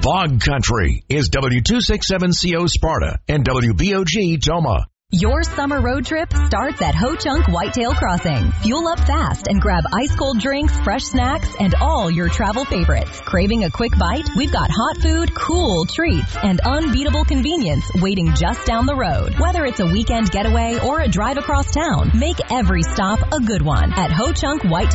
Bog Country is W267CO Sparta and WBOG Toma. Your summer road trip starts at Ho Chunk Whitetail Crossing. Fuel up fast and grab ice-cold drinks, fresh snacks, and all your travel favorites. Craving a quick bite? We've got hot food, cool treats, and unbeatable convenience waiting just down the road. Whether it's a weekend getaway or a drive across town, make every stop a good one at Ho Chunk Whitetail